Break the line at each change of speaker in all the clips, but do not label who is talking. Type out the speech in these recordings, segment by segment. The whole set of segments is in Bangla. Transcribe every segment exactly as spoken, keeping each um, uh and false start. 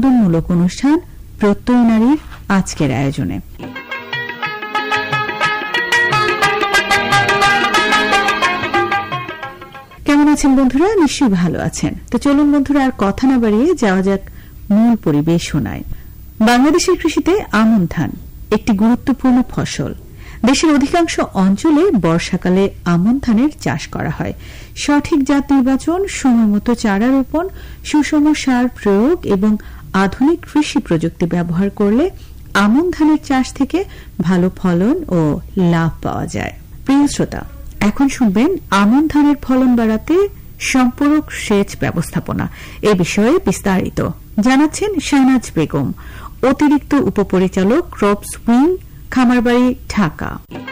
মূলক অনুষ্ঠান প্রত্যয় নারীর আজকের আয়োজনে। কেমন আছেন বন্ধুরা? নিশ্চয়ই ভালো আছেন। তো চলুন বন্ধুরা, আর কথা না বাড়িয়ে যাওয়া যাক মূল পরিবেশনায়। বাংলাদেশের কৃষিতে আমন ধান একটি গুরুত্বপূর্ণ ফসল। দেশের অধিকাংশ অঞ্চলে বর্ষাকালে আমন ধানের চাষ করা হয়। সঠিক জাত নির্বাচন, সময়মতো চারা রোপণ, সুষম সার প্রয়োগ এবং আধুনিক কৃষি প্রযুক্তি ব্যবহার করলে আমন ধানের চাষ থেকে ভালো ফলন ও লাভ পাওয়া যায়। প্রিয় শ্রোতা, এখন শুনবেন আমন ধানের ফলন বাড়াতে সম্পূরক সেচ ব্যবস্থাপনা এ বিষয়ে বিস্তারিত জানাচ্ছেন শাহনাজ বেগম, অতিরিক্ত উপপরিচালক, ক্রপস উইং, খামারবাড়ি, ঢাকা।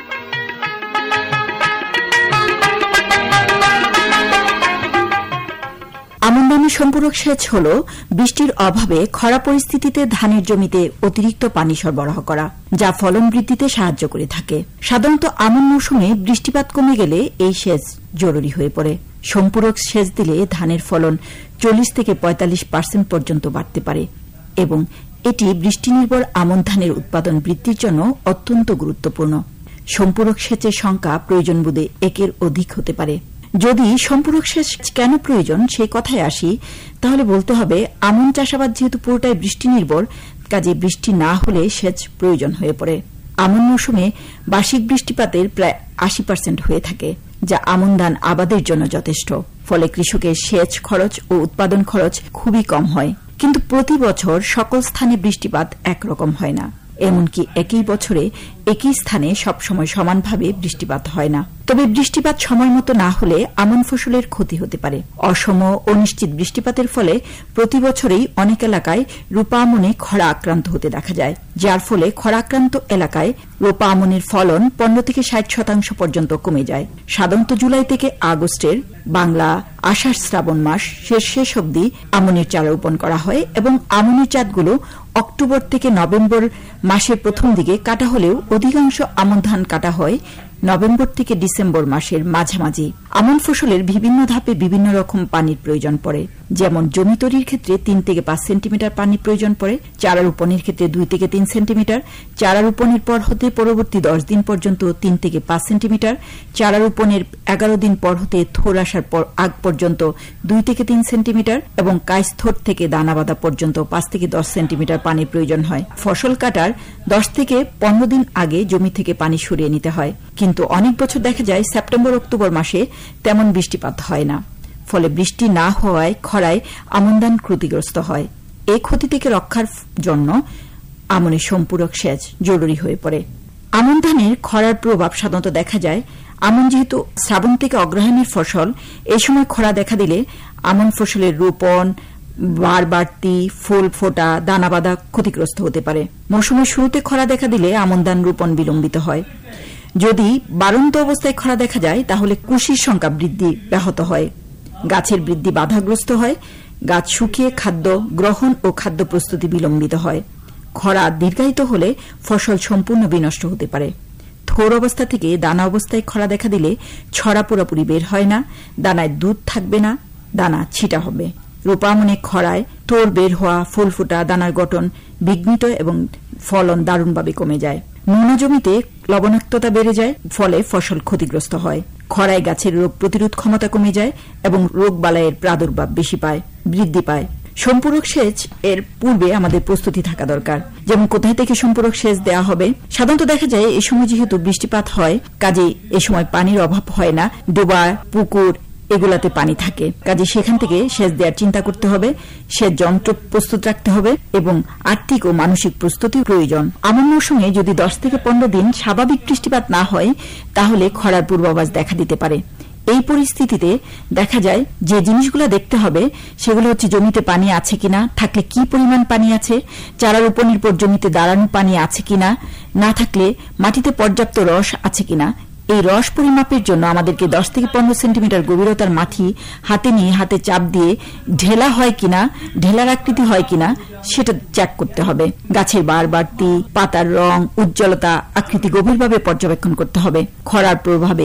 আমন ধানের সম্পূরক সেচ হল বৃষ্টির অভাবে খরা পরিস্থিতিতে ধানের জমিতে অতিরিক্ত পানি সরবরাহ করা, যা ফলন বৃদ্ধিতে সাহায্য করে থাকে। সাধারণত আমন মৌসুমে বৃষ্টিপাত কমে গেলে এই সেচ জরুরি হয়ে পড়ে। সম্পূরক সেচ দিলে ধানের ফলন চল্লিশ থেকে পঁয়তাল্লিশ পার্সেন্ট পর্যন্ত বাড়তে পারে এবং এটি বৃষ্টি নির্ভর আমন ধানের উৎপাদন বৃদ্ধির জন্য অত্যন্ত গুরুত্বপূর্ণ। সম্পূরক সেচের সংখ্যা প্রয়োজন বোধে একের অধিক হতে পারে। যদি সম্পূরক সেচ কেন প্রয়োজন সেই কথায় আসি, তাহলে বলতে হবে আমন চাষাবাদ যেহেতু পুরোটাই বৃষ্টি নির্ভর, কাজে বৃষ্টি না হলে সেচ প্রয়োজন হয়ে পড়ে। আমন মৌসুমে বার্ষিক বৃষ্টিপাতের প্রায় আশি পার্সেন্ট হয়ে থাকে, যা আমন ধান আবাদের জন্য যথেষ্ট। ফলে কৃষকের সেচ খরচ ও উৎপাদন খরচ খুবই কম হয়। কিন্তু প্রতি বছর সকল স্থানে বৃষ্টিপাত একরকম হয় না, এমনকি একই বছরে একই স্থানে সবসময় সমানভাবে বৃষ্টিপাত হয় না। তবে বৃষ্টিপাত সময় মতো না হলে আমন ফসলের ক্ষতি হতে পারে। অসম অনিশ্চিত বৃষ্টিপাতের ফলে প্রতি বছরেই অনেক এলাকায় রূপা আমনে খরা আক্রান্ত হতে দেখা যায়, যার ফলে খরা আক্রান্ত এলাকায় রূপা আমনের ফলন পনেরো থেকে ষাট শতাংশ পর্যন্ত কমে যায়। সাধারণত জুলাই থেকে আগস্টের বাংলা আষাঢ় শ্রাবণ মাস শেষ শেষ অবধি আমনের চারা রোপণ করা হয় এবং আমনের চাঁদগুলো অক্টোবর থেকে নভেম্বর মাসের প্রথম দিকে কাটা হলেও অধিকাংশ আমন ধান কাটা হয় নভেম্বর থেকে ডিসেম্বর মাসের মাঝামাঝি। আমন ফসলের বিভিন্ন ধাপে বিভিন্ন রকম পানির প্রয়োজন পড়ে। যেমন জমি তৈরির ক্ষেত্রে তিন থেকে পাঁচ সেন্টিমিটার পানির প্রয়োজন পড়ে, চারা রোপণের ক্ষেত্রে দুই থেকে তিন সেন্টিমিটার, চারা রোপণের পর হতে পরবর্তী দশ দিন পর্যন্ত তিন থেকে পাঁচ সেন্টিমিটার, চারা রোপণের এগারো দিন পর হতে থোর আসার পর আগ পর্যন্ত দুই থেকে তিন সেন্টিমিটার এবং কাইস্থোর থেকে দানা বাঁধা পর্যন্ত পাঁচ থেকে দশ সেন্টিমিটার পানির প্রয়োজন হয়। ফসল কাটার দশ থেকে পনেরো দিন আগে জমি থেকে পানি সরিয়ে নিতে হয়। কিন্তু অনেক বছর দেখা যায় সেপ্টেম্বর অক্টোবর মাসে তেমন বৃষ্টিপাত হয় না। ফলে বৃষ্টি না হওয়ায় খরায় আমন ধান ক্ষতিগ্রস্ত হয়। এই ক্ষতি থেকে রক্ষার জন্য আমনের সম্পূরক সেচ জরুরি হয়ে পড়ে। আমন ধানের খরার প্রভাব সাধারণত দেখা যায় আমন যেহেতু শ্রাবণ থেকে অগ্রহায়ণের ফসল, এই সময় খরা দেখা দিলে আমন ফসলের রোপণ, বার বাড়তি, ফুল ফোটা, দানা বাঁধা ক্ষতিগ্রস্ত হতে পারে। মৌসুমের শুরুতে খরা দেখা দিলে আমন ধান রোপণ বিলম্বিত হয়। যদি বাড়ন্ত অবস্থায় খরা দেখা যায় তাহলে কুশির সংখ্যা বৃদ্ধি ব্যাহত হয়, গাছের বৃদ্ধি বাধাগ্রস্ত হয়, গাছ শুকিয়ে খাদ্য গ্রহণ ও খাদ্য প্রস্তুতি বিলম্বিত হয়। খরা দীর্ঘায়িত হলে ফসল সম্পূর্ণ বিনষ্ট হতে পারে। থোর অবস্থা থেকে দানা অবস্থায় খরা দেখা দিলে ছড়া পুরোপুরি বের হয় না, দানায় দুধ থাকবে না, দানা ছিটা হবে। রূপামনে খরায় থোর বের হওয়া, ফুল ফোটা, দানার গঠন বিঘ্নিত এবং ফলন দারুণভাবে কমে যায়। নোনা জমিতে লবণাক্ততা বেড়ে যায়, ফলে ফসল ক্ষতিগ্রস্ত হয়। খরায় গাছের রোগ প্রতিরোধ ক্ষমতা কমে যায় এবং রোগ বালাইয়ের প্রাদুর্ভাব বেশি পায়, বৃদ্ধি পায়। সম্পূরক সেচ এর পূর্বে আমাদের প্রস্তুতি থাকা দরকার। যেমন কোথায় থেকে সম্পূরক সেচ দেওয়া হবে। সাধারণত দেখা যায় এই সময় যেহেতু বৃষ্টিপাত হয়, কাজেই এ সময় পানির অভাব হয় না। ডোবা, পুকুর এগুলাতে পানি থাকে, কাজে সেখান থেকে সেচ দেওয়ার চিন্তা করতে হবে। সেচ যন্ত্র প্রস্তুত রাখতে হবে এবং আর্থিক ও মানসিক প্রস্তুতি প্রয়োজন। আমন মৌসুমে যদি দশ থেকে পনেরো দিন স্বাভাবিক বৃষ্টিপাত না হয় তাহলে খরার পূর্বাভাস দেখা দিতে পারে। এই পরিস্থিতিতে দেখা যায় যে জিনিসগুলো দেখতে হবে সেগুলো হচ্ছে জমিতে পানি আছে কিনা, থাকলে কি পরিমাণ পানি আছে, চারা রোপণের পর জমিতে দাঁড়ানো পানি আছে কিনা, না থাকলে মাটিতে পর্যাপ্ত রস আছে কিনা। এই রস পরিমাপের জন্য আমাদেরকে দশ থেকে পনেরো সেন্টিমিটার গভীরতার মাটি হাতে নিয়ে হাতে চাপ দিয়ে ঢেলা হয় কিনা, ঢেলার আকৃতি হয় কিনা সেটা চেক করতে হবে। গাছের বার বাড়তি, পাতার রং, উজ্জ্বলতা, আকৃতি গভীরভাবে পর্যবেক্ষণ করতে হবে। খরার প্রভাবে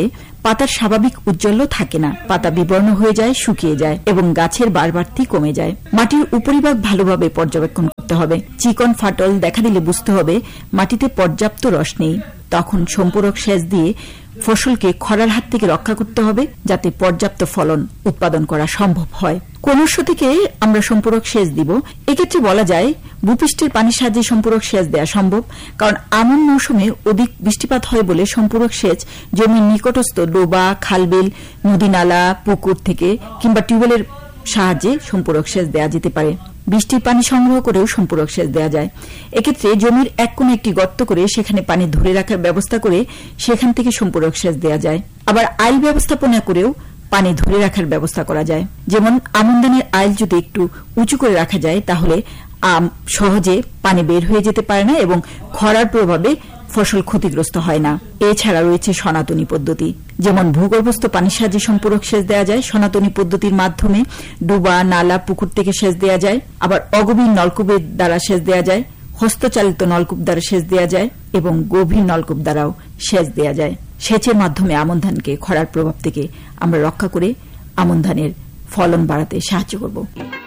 পাতার স্বাভাবিক উজ্জ্বল্য থাকে না, পাতা বিবর্ণ হয়ে যায়, শুকিয়ে যায় এবং গাছের বাড়বাড়তি কমে যায়। মাটির উপরিভাগ ভালোভাবে পর্যবেক্ষণ করতে হবে। চিকন ফাটল দেখা দিলে বুঝতে হবে মাটিতে পর্যাপ্ত রস নেই। তখন সম্পূরক সেচ দিয়ে ফসলকে খরার হাত থেকে রক্ষা করতে হবে, যাতে পর্যাপ্ত ফলন উৎপাদন করা সম্ভব হয়। কোন উৎস থেকে আমরা সম্পূরক সেচ দিব? এক্ষেত্রে বলা যায় ভূপৃষ্ঠের পানির সাহায্যে সম্পূরক সেচ দেওয়া সম্ভব, কারণ আমন মৌসুমে অধিক বৃষ্টিপাত হয় বলে সম্পূরক সেচ জমির নিকটস্থ ডোবা, খালবিল, নদী নালা, পুকুর থেকে কিংবা টিউবওয়েলের সাহায্যে সম্পূরক সেচ দেওয়া যেতে পারে। বৃষ্টির পানি সংগ্রহ করেও সম্পূরক সেচ দেওয়া যায়। এক্ষেত্রে জমির এক কোণে একটি গর্ত করে সেখানে পানি ধরে রাখার ব্যবস্থা করে সেখান থেকে সম্পূরক সেচ দেওয়া যায়। আবার আইল ব্যবস্থাপনা করেও পানি ধরে রাখার ব্যবস্থা করা যায়। যেমন আমন ধানের আইল যদি একটু উঁচু করে রাখা যায় তাহলে আম সহজে পানি বের হয়ে যেতে পারে না এবং খরার প্রভাবে ফসল ক্ষতিগ্রস্ত হয় না। এছাড়া রয়েছে সনাতনী পদ্ধতি, যেমন ভূগর্ভস্থ পানির সাহায্যে সম্পূরক সেচ দেওয়া যায়। সনাতনী পদ্ধতির মাধ্যমে ডুবা, নালা, পুকুর থেকে সেচ দেওয়া যায়। আবার অগভীর নলকূপের দ্বারা সেচ দেওয়া যায়, হস্তচালিত নলকূপ দ্বারা সেচ দেওয়া যায় এবং গভীর নলকূপ দ্বারাও সেচ দেওয়া যায়। সেচের মাধ্যমে আমন ধানকে খরার প্রভাব থেকে আমরা রক্ষা করে আমন ধানের ফলন বাড়াতে সাহায্য করব।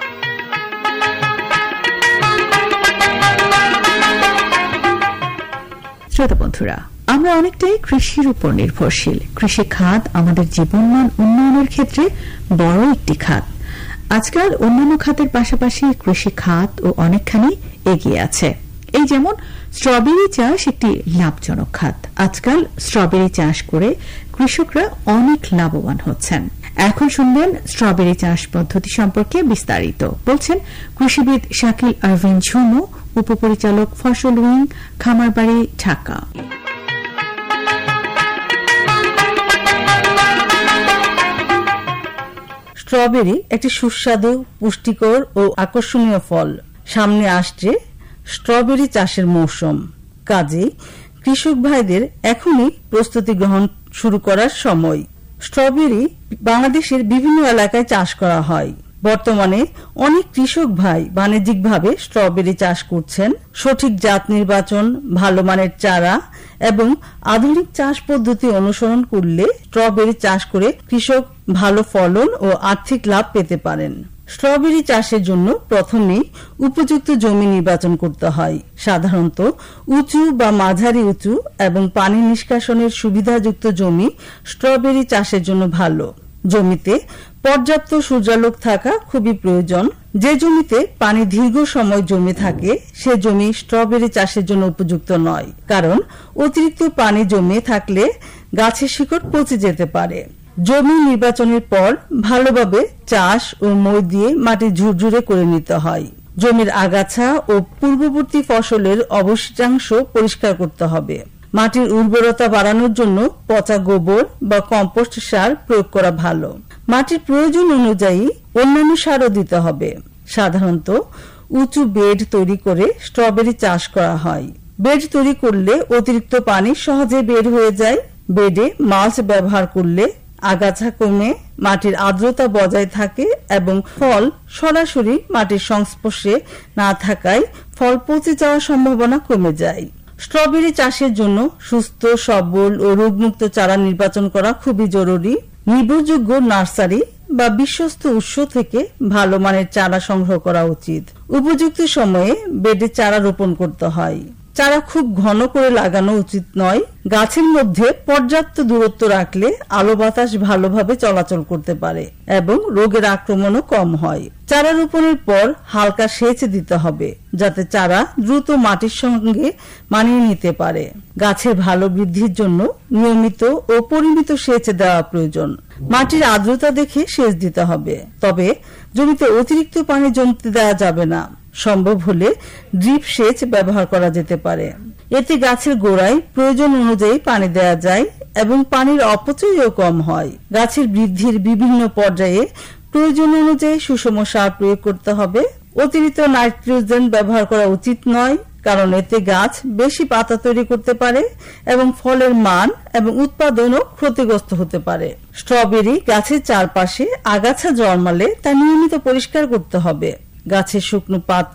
শ্রোতা বন্ধুরা, আমরা অনেকটাই কৃষির উপর নির্ভরশীল। কৃষি খাত আমাদের জীবনমান উন্নয়নের ক্ষেত্রে বড় একটি খাত। আজকাল অন্যান্য খাতের পাশাপাশি কৃষি খাত ও অনেকখানি এগিয়ে আছে। এই যেমন স্ট্রবেরি চাষ একটি লাভজনক খাত। আজকাল স্ট্রবেরি চাষ করে কৃষকরা অনেক লাভবান হচ্ছেন। এখন শুনবেন স্ট্রবেরি চাষ পদ্ধতি সম্পর্কে বিস্তারিত। বলছেন কৃষিবিদ শাকিল আরভিন ঝুমু, উপপরিচালক ফসল উইং, খামারবাড়ি, ঢাকা।
স্ট্রবেরি একটি সুস্বাদু, পুষ্টিকর ও আকর্ষণীয় ফল। সামনে আসছে স্ট্রবেরি চাষের মৌসুম, কাজেই কৃষক ভাইদের এখনই প্রস্তুতি গ্রহণ শুরু করার সময়। স্ট্রবেরি বাংলাদেশের বিভিন্ন এলাকায় চাষ করা হয়। বর্তমানে অনেক কৃষক ভাই বাণিজ্যিকভাবে স্ট্রবেরি চাষ করছেন। সঠিক জাত নির্বাচন, ভালো মানের চারা এবং আধুনিক চাষ পদ্ধতি অনুসরণ করলে স্ট্রবেরি চাষ করে কৃষক ভালো ফলন ও আর্থিক লাভ পেতে পারেন। স্ট্রবেরি চাষের জন্য প্রথমেই উপযুক্ত জমি নির্বাচন করতে হয়। সাধারণত উঁচু বা মাঝারি উঁচু এবং পানি নিষ্কাশনের সুবিধাযুক্ত জমি স্ট্রবেরি চাষের জন্য ভালো। জমিতে পর্যাপ্ত সূর্যালোক থাকা খুবই প্রয়োজন। যে জমিতে পানি দীর্ঘ সময় জমে থাকে সে জমি স্ট্রবেরি চাষের জন্য উপযুক্ত নয়, কারণ অতিরিক্ত পানি জমে থাকলে গাছের শিকড় পচে যেতে পারে। জমি নির্বাচনের পর ভালোভাবে চাষ ও মই দিয়ে মাটি ঝুরঝুরে করে নিতে হয়। জমির আগাছা ও পূর্ববর্তী ফসলের অবশিষ্টাংশ পরিষ্কার করতে হবে। মাটির উর্বরতা বাড়ানোর জন্য পচা গোবর বা কম্পোস্ট সার প্রয়োগ করা ভালো। মাটির প্রয়োজন অনুযায়ী অন্যান্য সারও দিতে হবে। সাধারণত উঁচু বেড তৈরি করে স্ট্রবেরি চাষ করা হয়। বেড তৈরি করলে অতিরিক্ত পানি সহজে বের হয়ে যায়। বেডে মাল্চ ব্যবহার করলে আগাছা কমে মাটির আর্দ্রতা বজায় থাকে এবং ফল সরাসরি মাটির সংস্পর্শে না থাকায় ফল পচে যাওয়ার সম্ভাবনা কমে যায়। স্ট্রবেরি চাষের জন্য সুস্থ, সবল ও রোগমুক্ত চারা নির্বাচন করা খুবই জরুরি। নির্ভরযোগ্য নার্সারি বা বিশ্বস্ত উৎস থেকে ভালো মানের চারা সংগ্রহ করা উচিত। উপযুক্ত সময়ে বেডে চারা রোপণ করতে হয়। চারা খুব ঘন করে লাগানো উচিত নয়। গাছের মধ্যে পর্যাপ্ত দূরত্ব রাখলে আলো বাতাস ভালোভাবে চলাচল করতে পারে এবং রোগের আক্রমণও কম হয়। চারা রোপণের পর হালকা সেচ দিতে হবে, যাতে চারা দ্রুত মাটির সঙ্গে মানিয়ে নিতে পারে। গাছের ভালো বৃদ্ধির জন্য নিয়মিত ও পরিমিত সেচ দেওয়া প্রয়োজন। মাটির আর্দ্রতা দেখে সেচ দিতে হবে, তবে জমিতে অতিরিক্ত পানি জমতে দেওয়া যাবে না। সম্ভব হলে ড্রিপ সেচ ব্যবহার করা যেতে পারে। এতে গাছের গোড়ায় প্রয়োজন অনুযায়ী পানি দেওয়া যায় এবং পানির অপচয়ও কম হয়। গাছের বৃদ্ধির বিভিন্ন পর্যায়ে প্রয়োজন অনুযায়ী সুষম সার প্রয়োগ করতে হবে। অতিরিক্ত নাইট্রোজেন ব্যবহার করা উচিত নয়, কারণ এতে গাছ বেশি পাতা তৈরি করতে পারে এবং ফলের মান এবং উৎপাদনও ক্ষতিগ্রস্ত হতে পারে। স্ট্রবেরি গাছের চারপাশে আগাছা জন্মালে তা নিয়মিত পরিষ্কার করতে হবে। গাছের শুকনো পাতা,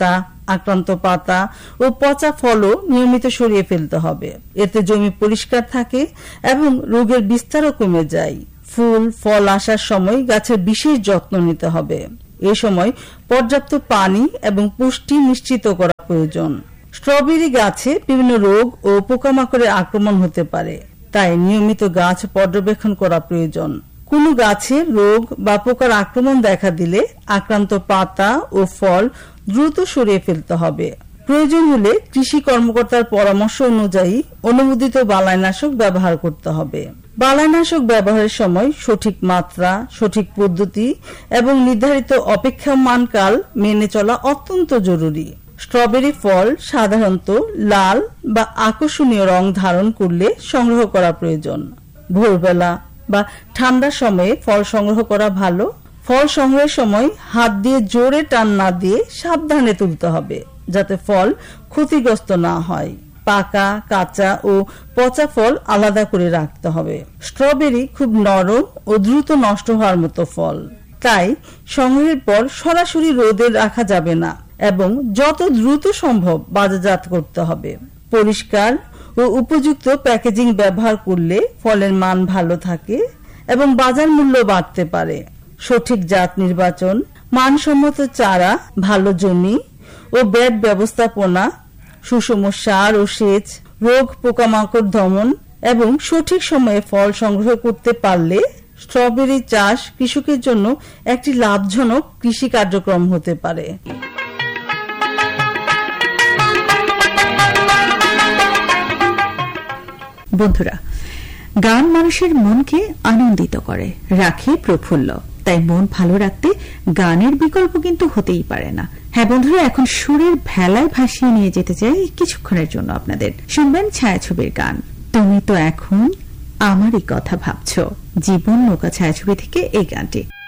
আক্রান্ত পাতা ও পচা ফলও নিয়মিত সরিয়ে ফেলতে হবে। এতে জমি পরিষ্কার থাকে এবং রোগের বিস্তারও কমে যায়। ফুল ফল আসার সময় গাছের বিশেষ যত্ন নিতে হবে। এ সময় পর্যাপ্ত পানি এবং পুষ্টি নিশ্চিত করা প্রয়োজন। স্ট্রবেরি গাছে বিভিন্ন রোগ ও পোকামাকড়ের আক্রমণ হতে পারে, তাই নিয়মিত গাছ পর্যবেক্ষণ করা প্রয়োজন। কোনো গাছে রোগ বা পোকার আক্রমণ দেখা দিলে আক্রান্ত পাতা ও ফল দ্রুত সরিয়ে ফেলতে হবে। প্রয়োজন হলে কৃষি কর্মকর্তার পরামর্শ অনুযায়ী অনুমোদিত বালাইনাশক ব্যবহার করতে হবে। বালাইনাশক ব্যবহারের সময় সঠিক মাত্রা, সঠিক পদ্ধতি এবং নির্ধারিত অপেক্ষমানকাল মেনে চলা অত্যন্ত জরুরি। স্ট্রবেরি ফল সাধারণত লাল বা আকর্ষণীয় রং ধারণ করলে সংগ্রহ করা প্রয়োজন। ভোরবেলা বা ঠান্ডার সময়ে ফল সংগ্রহ করা ভালো। ফল সংগ্রহের সময় হাত দিয়ে জোরে টান না দিয়ে সাবধানে তুলতে হবে, যাতে ফল ক্ষতিগ্রস্ত না হয়। পাকা, কাঁচা ও পচা ফল আলাদা করে রাখতে হবে। স্ট্রবেরি খুব নরম ও দ্রুত নষ্ট হওয়ার মতো ফল, তাই সংগ্রহের পর সরাসরি রোদে রাখা যাবে না এবং যত দ্রুত সম্ভব বাজারজাত করতে হবে। পরিষ্কার ও উপযুক্ত প্যাকেজিং ব্যবহার করলে ফলের মান ভালো থাকে এবং বাজার মূল্য বাড়তে পারে। সঠিক জাত নির্বাচন, মানসম্মত চারা, ভালো জমি ও ব্যাট ব্যবস্থাপনা, সুষম সার ও সেচ, রোগ পোকামাকড় দমন এবং সঠিক সময়ে ফল সংগ্রহ করতে পারলে স্ট্রবেরি চাষ কৃষকের জন্য একটি লাভজনক কৃষি কার্যক্রম হতে পারে।
বন্ধুরা, গান মানুষের মনকে আনন্দিত করে, রাখে প্রফুল্ল। তাই মন ভালো রাখতে গানের বিকল্প কিন্তু হতেই পারে না। হ্যাঁ বন্ধুরা, এখন সুরের ভেলায় ভাসিয়ে নিয়ে যেতে চাই কিছুক্ষণের জন্য আপনাদের। শুনবেন ছায়াছবির গান তুমি তো এখন আমারই কথা ভাবছ, জীবন নৌকা ছায়াছবি থেকে এই গানটি।